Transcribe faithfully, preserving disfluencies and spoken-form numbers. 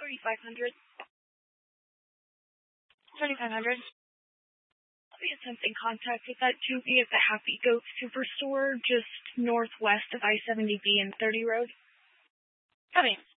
thirty-five hundred. thirty-five hundred. We attempting contact with that two B at the Happy Goat Superstore, just northwest of I seventy B and thirty Road. Copy.